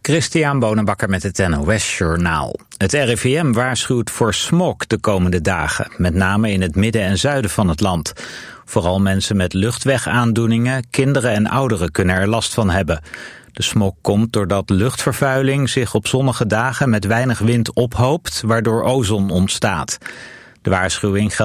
Christian Bonenbakker met het NOS Journaal. Het RIVM waarschuwt voor smog de komende dagen, met name in het midden en zuiden van het land. Vooral mensen met luchtwegaandoeningen, kinderen en ouderen kunnen er last van hebben. De smog komt doordat luchtvervuiling zich op zonnige dagen met weinig wind ophoopt, waardoor ozon ontstaat. De waarschuwing geldt